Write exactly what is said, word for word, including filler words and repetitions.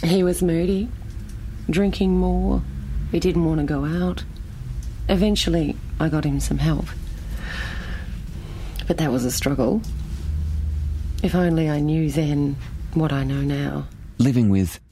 He was moody, drinking more. He didn't want to go out. Eventually, I got him some help. But that was a struggle. If only I knew then what I know now. Living with